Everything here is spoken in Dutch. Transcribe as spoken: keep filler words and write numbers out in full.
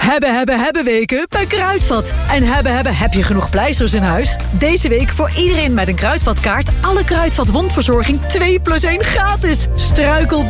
Hebben, hebben, hebben weken bij Kruidvat. En hebben, hebben, heb je genoeg pleisters in huis? Deze week voor iedereen met een Kruidvatkaart alle Kruidvat wondverzorging twee plus één gratis. Struikel